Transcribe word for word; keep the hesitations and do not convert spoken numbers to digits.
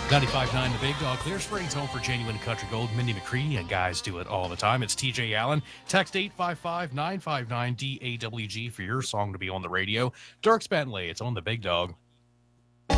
ninety-five point nine The Big Dog, Clear Springs, home for genuine country gold. Mindy McCready and guys do it all the time. It's T J Allen. Text eight five five, nine five nine, D A W G for your song to be on the radio. Dirk Bentley, it's on The Big Dog.